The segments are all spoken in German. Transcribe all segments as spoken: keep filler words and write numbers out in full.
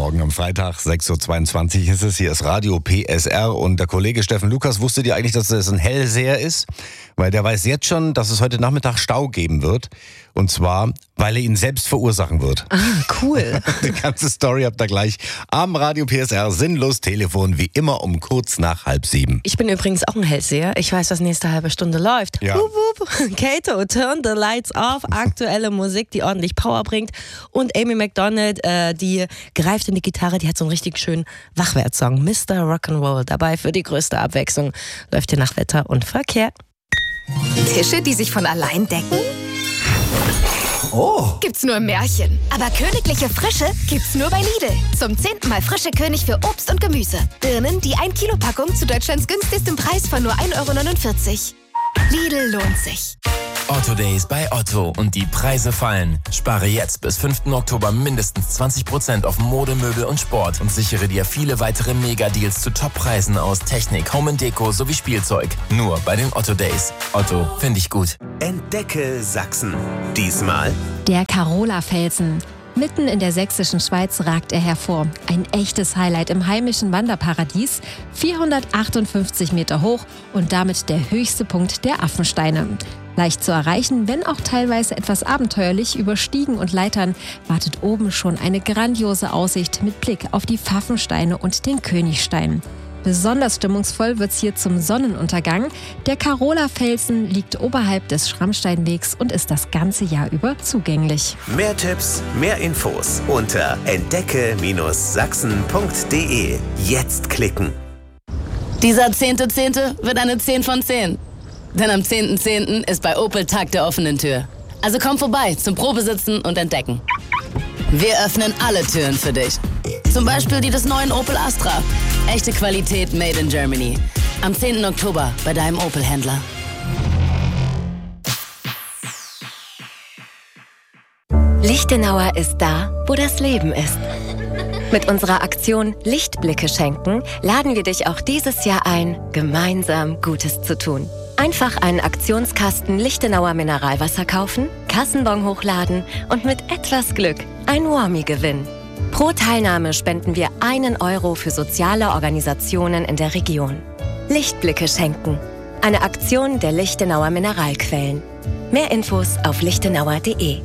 Morgen am Freitag, sechs Uhr zweiundzwanzig ist es. Hier ist Radio P S R und der Kollege Steffen Lukas, wusstet ihr eigentlich, dass das ein Hellseher ist? Weil der weiß jetzt schon, dass es heute Nachmittag Stau geben wird. Und zwar, weil er ihn selbst verursachen wird. Ah, cool. Die ganze Story habt ihr gleich am Radio P S R. Sinnlos Telefon, wie immer um kurz nach halb sieben. Ich bin übrigens auch ein Hellseher. Ich weiß, was nächste halbe Stunde läuft. Ja. Wup, wup. Kato, Turn the Lights Off. Aktuelle Musik, die ordentlich Power bringt. Und Amy Macdonald, äh, die greift in die Gitarre. Die hat so einen richtig schönen Wachwertsong. Mister Rock'n'Roll. Dabei für die größte Abwechslung läuft hier nach Wetter und Verkehr. Tische, die sich von allein decken? Oh! Gibt's nur im Märchen. Aber königliche Frische gibt's nur bei Lidl. Zum zehnten Mal frische König für Obst und Gemüse. Birnen, die ein Kilo Packung zu Deutschlands günstigstem Preis von nur ein Euro neunundvierzig. Lidl lohnt sich. Otto Days bei Otto und die Preise fallen. Spare jetzt bis fünften Oktober mindestens zwanzig Prozent auf Mode, Möbel und Sport und sichere dir viele weitere Mega-Deals zu Top-Preisen aus Technik, Home and Deko sowie Spielzeug. Nur bei den Otto Days. Otto, finde ich gut. Entdecke Sachsen. Diesmal der Carola-Felsen. Mitten in der sächsischen Schweiz ragt er hervor. Ein echtes Highlight im heimischen Wanderparadies. vierhundertachtundfünfzig Meter hoch und damit der höchste Punkt der Affensteine. Leicht zu erreichen, wenn auch teilweise etwas abenteuerlich über Stiegen und Leitern, wartet oben schon eine grandiose Aussicht mit Blick auf die Pfaffensteine und den Königstein. Besonders stimmungsvoll wird's hier zum Sonnenuntergang. Der Carola-Felsen liegt oberhalb des Schrammsteinwegs und ist das ganze Jahr über zugänglich. mehr Tipps, mehr Infos unter entdecke Sachsen punkt de. Jetzt klicken. Dieser zehnte Zehnte wird eine zehn von zehn. Denn am zehnten zehnten ist bei Opel Tag der offenen Tür. Also komm vorbei zum Probesitzen und Entdecken. Wir öffnen alle Türen für dich. Zum Beispiel die des neuen Opel Astra. Echte Qualität made in Germany. Am zehnten Oktober bei deinem Opel-Händler. Lichtenauer ist da, wo das Leben ist. Mit unserer Aktion Lichtblicke schenken laden wir dich auch dieses Jahr ein, gemeinsam Gutes zu tun. Einfach einen Aktionskasten Lichtenauer Mineralwasser kaufen, Kassenbon hochladen und mit etwas Glück ein Warmie gewinnen. Pro Teilnahme spenden wir einen Euro für soziale Organisationen in der Region. Lichtblicke schenken. Eine Aktion der Lichtenauer Mineralquellen. Mehr Infos auf lichtenauer punkt de.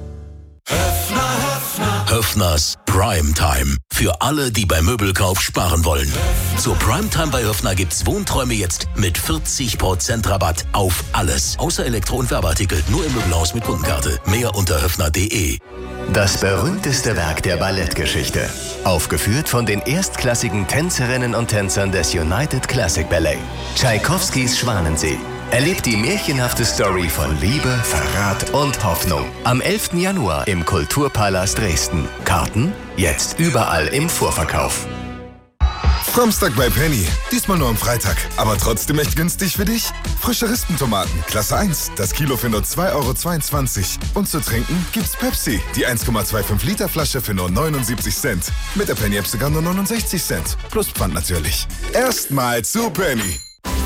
Höffners Primetime. Für alle, die beim Möbelkauf sparen wollen. Zur Primetime bei Höffner gibt's Wohnträume jetzt mit vierzig Prozent Rabatt auf alles. Außer Elektro- und Werbeartikel. Nur im Möbelhaus mit Kundenkarte. Mehr unter höffner punkt de. Das berühmteste Werk der Ballettgeschichte. Aufgeführt von den erstklassigen Tänzerinnen und Tänzern des United Classic Ballet. Tschaikowskis Schwanensee. Erlebt die märchenhafte Story von Liebe, Verrat und Hoffnung. Am elften Januar im Kulturpalast Dresden. Karten jetzt überall im Vorverkauf. Samstag bei Penny. Diesmal nur am Freitag. Aber trotzdem echt günstig für dich. Frische Rispentomaten, Klasse eins. Das Kilo für nur zwei Euro zweiundzwanzig. Und zu trinken gibt's Pepsi. Die eins Komma fünfundzwanzig Liter Flasche für nur neunundsiebzig Cent. Mit der Penny-App sogar nur neunundsechzig Cent. Plus Pfand natürlich. Erstmal zu Penny.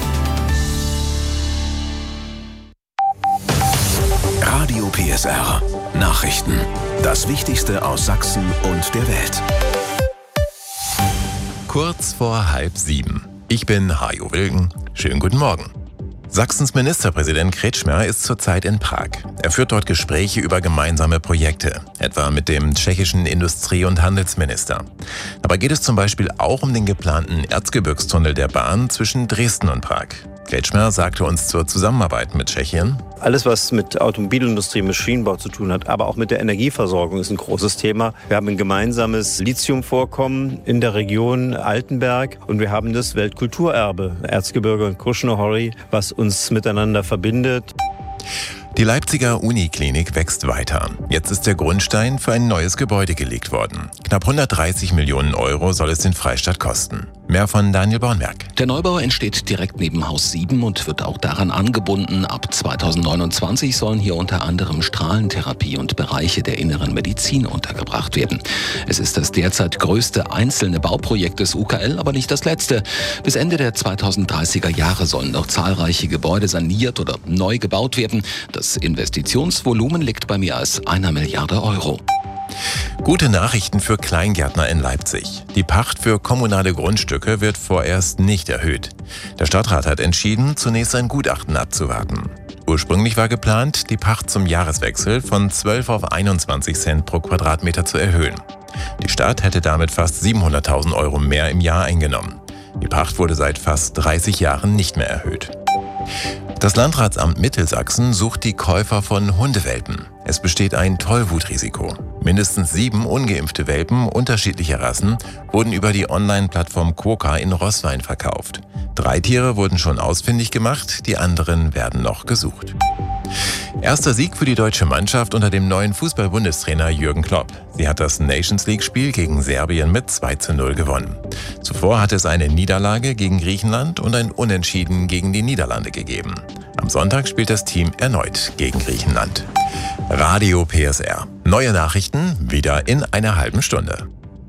Radio P S R. Nachrichten. Das Wichtigste aus Sachsen und der Welt. Kurz vor halb sieben. Ich bin Hajo Wilgen. Schönen guten Morgen. Sachsens Ministerpräsident Kretschmer ist zurzeit in Prag. Er führt dort Gespräche über gemeinsame Projekte, etwa mit dem tschechischen Industrie- und Handelsminister. Dabei geht es zum Beispiel auch um den geplanten Erzgebirgstunnel der Bahn zwischen Dresden und Prag. Kretschmer sagte uns zur Zusammenarbeit mit Tschechien: Alles, was mit Automobilindustrie, Maschinenbau zu tun hat, aber auch mit der Energieversorgung ist ein großes Thema. Wir haben ein gemeinsames Lithiumvorkommen in der Region Altenberg und wir haben das Weltkulturerbe Erzgebirge und Krušné hory, was uns miteinander verbindet. Die Leipziger Uniklinik wächst weiter. Jetzt ist der Grundstein für ein neues Gebäude gelegt worden. Knapp hundertdreißig Millionen Euro soll es den Freistaat kosten. Mehr von Daniel Bornberg. Der Neubau entsteht direkt neben Haus sieben und wird auch daran angebunden. Ab zweitausendneunundzwanzig sollen hier unter anderem Strahlentherapie und Bereiche der inneren Medizin untergebracht werden. Es ist das derzeit größte einzelne Bauprojekt des U K L, aber nicht das letzte. Bis Ende der zweitausenddreißiger Jahre sollen noch zahlreiche Gebäude saniert oder neu gebaut werden. Das Investitionsvolumen liegt bei mehr als einer Milliarde Euro. Gute Nachrichten für Kleingärtner in Leipzig. Die Pacht für kommunale Grundstücke wird vorerst nicht erhöht. Der Stadtrat hat entschieden, zunächst ein Gutachten abzuwarten. Ursprünglich war geplant, die Pacht zum Jahreswechsel von zwölf auf einundzwanzig Cent pro Quadratmeter zu erhöhen. Die Stadt hätte damit fast siebenhunderttausend Euro mehr im Jahr eingenommen. Die Pacht wurde seit fast dreißig Jahren nicht mehr erhöht. Das Landratsamt Mittelsachsen sucht die Käufer von Hundewelpen. Es besteht ein Tollwutrisiko. Mindestens sieben ungeimpfte Welpen unterschiedlicher Rassen wurden über die Online-Plattform Quokka in Roßwein verkauft. Drei Tiere wurden schon ausfindig gemacht, die anderen werden noch gesucht. Erster Sieg für die deutsche Mannschaft unter dem neuen Fußball-Bundestrainer Jürgen Klopp. Sie hat das Nations-League-Spiel gegen Serbien mit zwei zu null gewonnen. Zuvor hatte es eine Niederlage gegen Griechenland und ein Unentschieden gegen die Niederlande gegeben. Am Sonntag spielt das Team erneut gegen Griechenland. Radio P S R. Neue Nachrichten wieder in einer halben Stunde.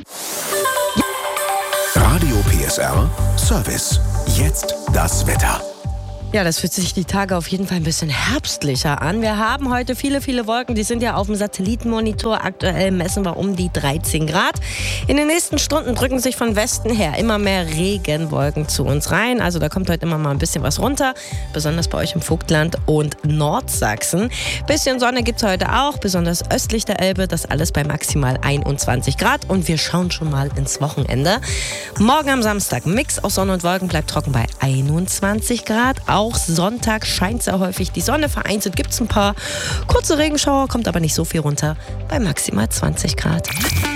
Radio P S R Service. Jetzt das Wetter. Ja, das fühlt sich die Tage auf jeden Fall ein bisschen herbstlicher an. Wir haben heute viele, viele Wolken. Die sind ja auf dem Satellitenmonitor. Aktuell messen wir um die dreizehn Grad. In den nächsten Stunden drücken sich von Westen her immer mehr Regenwolken zu uns rein. Also da kommt heute immer mal ein bisschen was runter. Besonders bei euch im Vogtland und Nordsachsen. Bisschen Sonne gibt es heute auch, besonders östlich der Elbe. Das alles bei maximal einundzwanzig Grad. Und wir schauen schon mal ins Wochenende. Morgen am Samstag Mix aus Sonne und Wolken, bleibt trocken bei einundzwanzig Grad. Auch Sonntag scheint sehr häufig die Sonne. Vereinzelt gibt es ein paar kurze Regenschauer, kommt aber nicht so viel runter, bei maximal zwanzig Grad.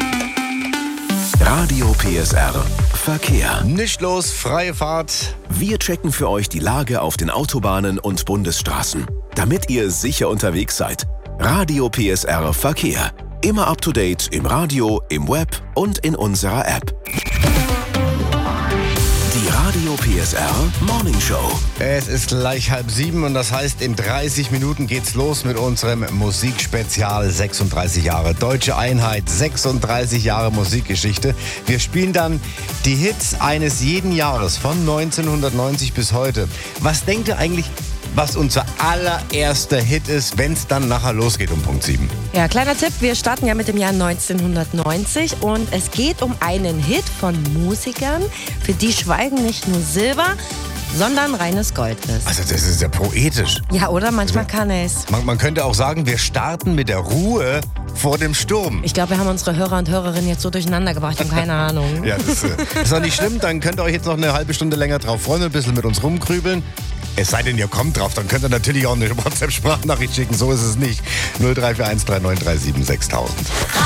Radio P S R Verkehr. Nicht los, freie Fahrt. Wir checken für euch die Lage auf den Autobahnen und Bundesstraßen, damit ihr sicher unterwegs seid. Radio P S R Verkehr. Immer up to date im Radio, im Web und in unserer App. Die Radio P S R Morning Show. Es ist gleich halb sieben und das heißt, in dreißig Minuten geht's los mit unserem Musikspezial. sechsunddreißig Jahre Deutsche Einheit, sechsunddreißig Jahre Musikgeschichte. Wir spielen dann die Hits eines jeden Jahres von neunzehnhundertneunzig bis heute. Was denkt ihr eigentlich, was unser allererster Hit ist, wenn es dann nachher losgeht um Punkt sieben? Ja, kleiner Tipp, wir starten ja mit dem Jahr neunzehnhundertneunzig und es geht um einen Hit von Musikern, für die Schweigen nicht nur Silber, sondern reines Gold ist. Also das ist ja poetisch. Ja, oder? Manchmal kann es. Man, man könnte auch sagen, wir starten mit der Ruhe vor dem Sturm. Ich glaube, wir haben unsere Hörer und Hörerinnen jetzt so durcheinander gebracht, haben keine Ahnung. Ja, das äh, ist auch nicht schlimm, dann könnt ihr euch jetzt noch eine halbe Stunde länger drauf freuen und ein bisschen mit uns rumgrübeln. Es sei denn, ihr kommt drauf, dann könnt ihr natürlich auch eine WhatsApp-Sprachnachricht schicken, so ist es nicht. null drei vier eins drei neun drei sieben sechstausend.